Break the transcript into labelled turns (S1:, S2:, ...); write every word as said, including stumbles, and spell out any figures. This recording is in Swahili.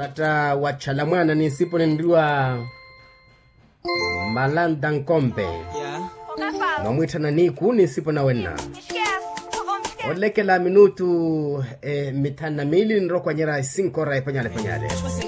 S1: Rata wachalamwana nisipo nindua Malanda Nkombe.
S2: Yeah.
S1: Mwamwita na niku nisipo na wena. Oleke la minutu eh, mitana mili nro kwa njera isinkora ipanyale panyale.